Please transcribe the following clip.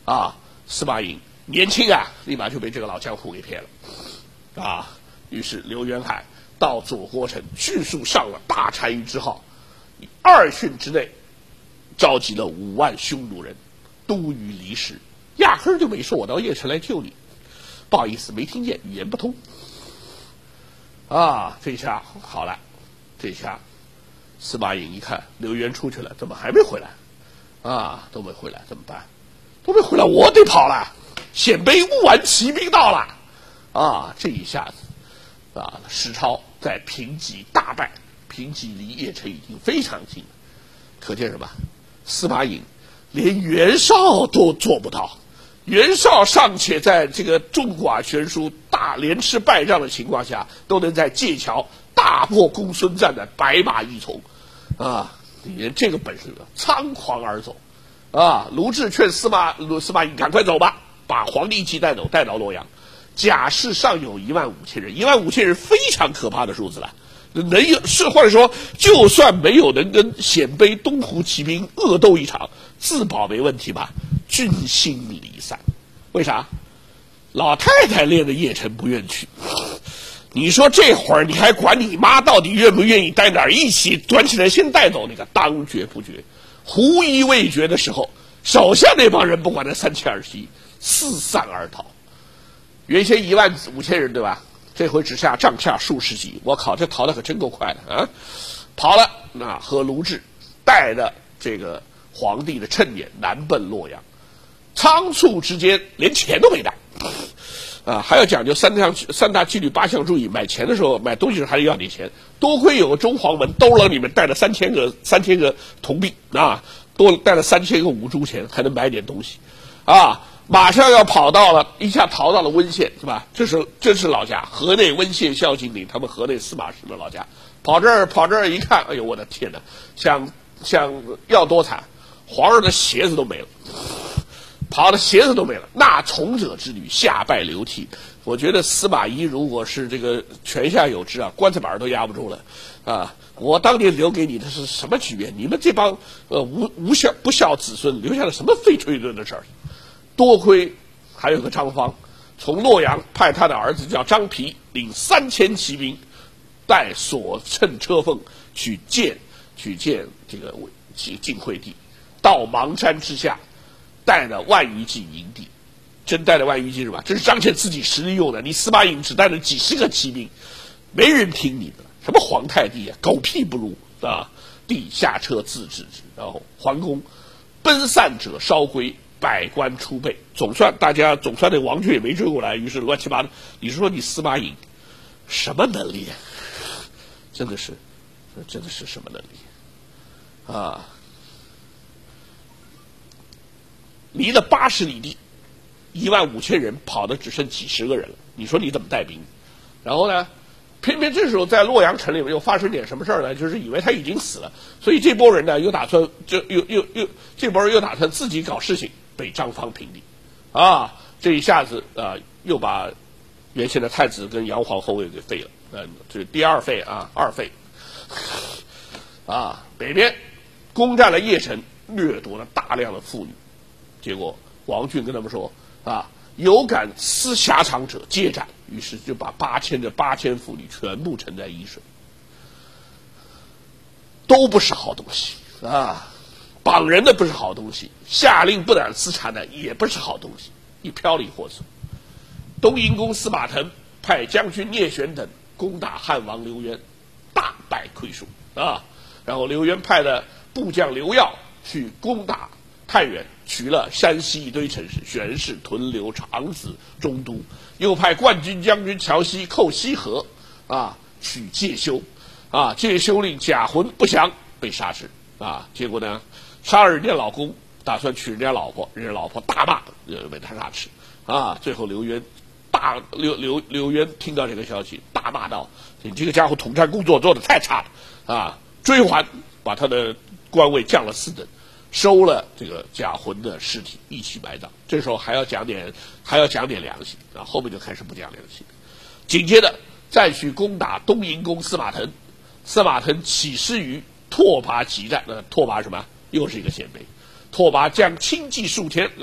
司马颖年轻啊，立马就被这个老江湖给骗了于是刘元海到左国城，迅速上了大单于之号，以2旬之内召集了5万匈奴人，都于离石，压根儿就没说我到邺城来救你，不好意思，没听见，语言不通。这下好了，这下司马颖一看刘元出去了，怎么还没回来？都没回来，怎么办？都没回来，我得跑了。鲜卑5万骑兵到了，这一下子史超在平棘大败，平棘离邺城已经非常近了。可见什么？司马颖连袁绍都做不到。袁绍尚且在这个众寡悬殊、连吃败仗的情况下，都能在界桥大破公孙瓒的白马一从，你连这个本事了，仓皇而走，卢志劝司马颖赶快走吧，把皇帝一起带走，带到洛阳。甲士尚有15000人，15000人非常可怕的数字了。或者说，就算没有能跟鲜卑东胡骑兵恶斗一场，自保没问题吧？军心离散，为啥？老太太练的邺城不愿去。你说这会儿你还管你妈到底愿不愿意带哪儿一起端起来先带走？那个当决不决，狐疑未决的时候，手下那帮人不管那3021，四散而逃。原先15000人对吧？这回只下帐下数十骑，我靠，这逃的可真够快的跑了，和卢志带着这个皇帝的衬辇南奔洛阳，仓促之间连钱都没带还要讲究三大纪律8项注意，买钱的时候买东西时还是要点钱，多亏有个中黄门兜了里面带了3000个铜币多带了3000个五铢钱，还能买点东西马上要一下逃到了温县，是吧？这是老家，河内温县孝敬陵，他们河内司马氏的老家。跑这儿一看，哎呦我的天哪，想要多惨，皇上的鞋子都没了，跑的鞋子都没了。那从者之旅，下拜流涕。我觉得司马懿如果是这个泉下有知棺材板都压不住了我当年留给你的是什么局面？你们这帮不孝子孙留下了什么废吹顿的事儿？多亏还有个张方，从洛阳派他的儿子叫张皮，领3000骑兵，带所乘车奉去见这个晋惠帝，到邙山之下，带了万余骑营地。真带了万余骑是吧？这是彰显自己实力用的。你司马颖只带了几十个骑兵，没人听你的。什么皇太帝狗屁不如帝下车自治之，然后桓公奔散者稍归，百官出备，大家总算那王军也没追过来，于是乱七八糟。你说你司马颖什么能力？真的是什么能力离了80里地，15000人跑的只剩几十个人了，你说你怎么带兵？然后呢，偏偏这时候在洛阳城里面又发生点什么事儿呢？就是以为他已经死了，所以这波人呢又打算这波人又打算自己搞事情，被张方平定这一下子又把原先的太子跟杨皇后给废了，这是第2废2废北边攻占了邺城，掠夺了大量的妇女，结果王俊跟他们说有敢私狭长者皆斩，于是就把8000妇女全部沉在沂水，都不是好东西绑人的不是好东西，下令不斩私产的也不是好东西，一飘离获胜。东营公司马腾派将军聂玄等攻打汉王刘渊，大败溃输然后刘渊派的部将刘耀去攻打太原，取了山西一堆城市，玄氏、屯留、长子、中都，又派冠军将军乔西寇西河取介休介休令贾浑不降，被杀之结果呢，杀了人家老公，打算娶人家老婆，人家老婆大骂，被他杀死最后刘渊听到这个消息，大骂道：“你这个家伙统战工作做得太差了追还，把他的官位降了4等，收了这个贾浑的尸体一起埋葬。这时候还要讲点良心后面就开始不讲良心。紧接着再去攻打东营公司马腾，司马腾起师于拓跋集战，拓跋什么？又是一个鲜卑。拓跋将轻骑数天